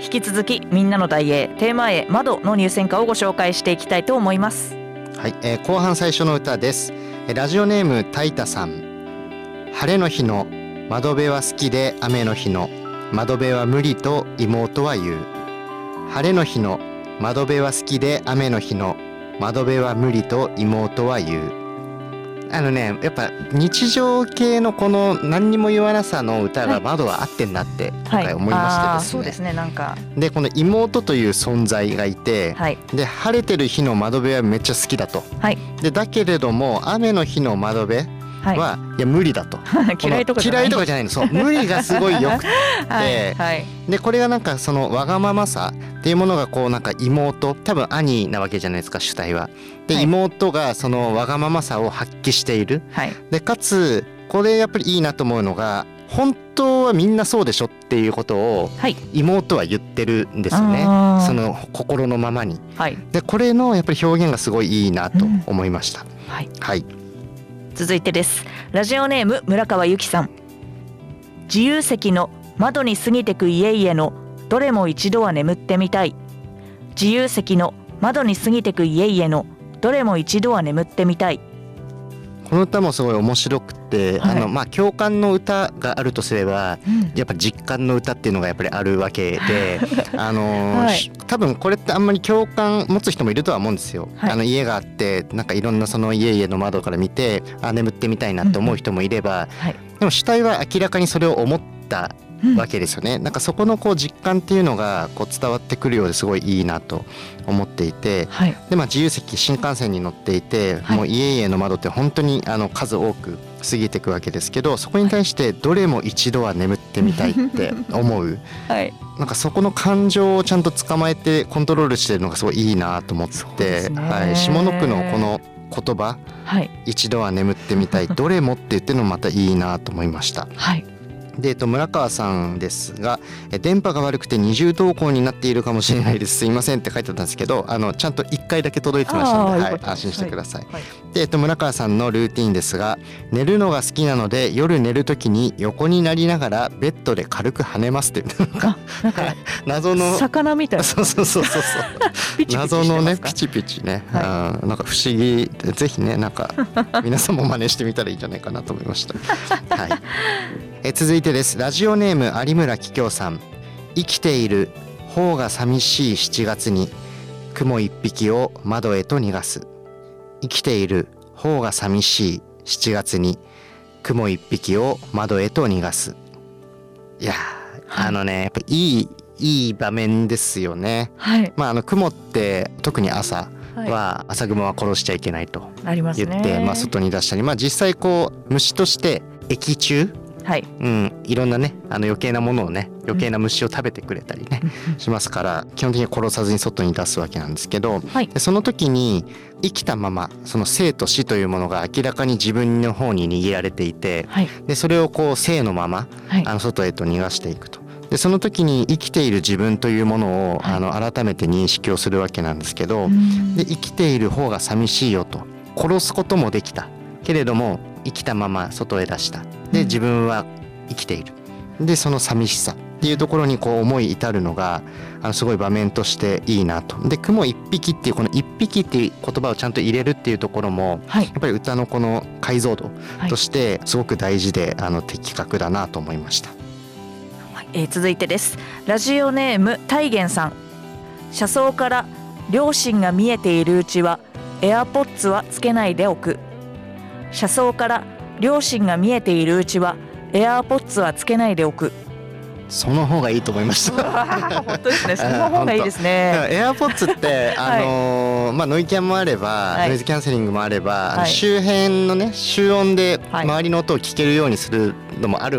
引き続きみんなの題詠テーマ詠窓の入選歌をご紹介していきたいと思います。 はい、後半最初の歌です。ラジオネームタイタさん。晴れの日の窓辺は好きで雨の日の窓辺は無理と妹は言う。晴れの日の窓辺は好きで雨の日の窓辺は無理と妹は言う。やっぱ日常系のこの何にも言わなさの歌が窓は合ってんなって今回思いましてですね、 そうですね。なんかでこの妹という存在がいて、で晴れてる日の窓辺はめっちゃ好きだと、でだけれども雨の日の窓辺いや無理だと嫌いとかじゃないの。そう無理がすごいよくてでこれがなんかそのわがままさっていうものがこうなんか妹多分兄なわけじゃないですか主体は。で、妹がそのわがままさを発揮している、でかつこれやっぱりいいなと思うのが本当はみんなそうでしょっていうことを妹は言ってるんですよね、その心のままに、でこれのやっぱり表現がすごいいいなと思いました。 続いてです。ラジオネーム村川由紀さん。自由席の窓に過ぎてく家々のどれも一度は眠ってみたい。自由席の窓に過ぎてく家々のどれも一度は眠ってみたい。 この歌もすごい面白くて、共感の歌があるとすれば、やっぱ実感の歌っていうのがやっぱりあるわけで多分これってあんまり共感持つ人もいるとは思うんですよ、家があってなんかいろんなその家々の窓から見て眠ってみたいなって思う人もいれば、でも主体は明らかにそれを思ったわけですよね、なんかそこのこう実感っていうのがこう伝わってくるようですごいいいなと思っていて、で自由席新幹線に乗っていて、もう家々の窓って本当に数多く過ぎていくわけですけど、そこに対してどれも一度は眠ってみたいって思う、なんかそこの感情をちゃんと捕まえてコントロールしてるのがすごいいいなと思って、下の句のこの言葉、一度は眠ってみたいどれもって言ってるのもまたいいなと思いました。で村川さんですが、電波が悪くて二重投稿になっているかもしれないです、すいませんって書いてあったんですけど、ちゃんと1回だけ届いてましたので、安心してください。で村川さんのルーティンですが、寝るのが好きなので夜寝るときに横になりながらベッドで軽く跳ねますってなんか謎の魚みたいなそう謎のねピチピチね、なんか不思議で、ぜひねなんか皆さんも真似してみたらいいんじゃないかなと思いました。続いてです。ラジオネーム有村桔梗さん。生きている方が寂しい7月に雲一匹を窓へと逃がす。生きている方が寂しい7月に雲一匹を窓へと逃がす。いややっぱいい場面ですよね。雲って特に朝は朝雲は殺しちゃいけないと言って、外に出したり、実際こう虫として益虫、いろんなね余計なものをね余計な虫を食べてくれたりね、しますから基本的に殺さずに外に出すわけなんですけど、でその時に生きたままその生と死というものが明らかに自分の方に握られていて、でそれをこう生のまま、外へと逃がしていくと。でその時に生きている自分というものを、改めて認識をするわけなんですけど、で生きている方が寂しいよと。殺すこともできたけれども生きたまま外へ出した。で自分は生きている。でその寂しさっていうところにこう思い至るのがすごい場面としていいなと。で雲一匹っていうこの一匹っていう言葉をちゃんと入れるっていうところも、やっぱり歌のこの解像度としてすごく大事で的確だなと思いました。 続いてです。ラジオネーム大元さん。車窓から両親が見えているうちはエアポッツはつけないでおく。車窓から両親が見えているうちはエアポッツはつけないでおく。 その方がいいと思いました本当ですね、その方がいいですね。 エアポッツってノイキャンもあれば、ノイズキャンセリングもあれば、周辺のね集音で周りの音を聞けるようにするのもある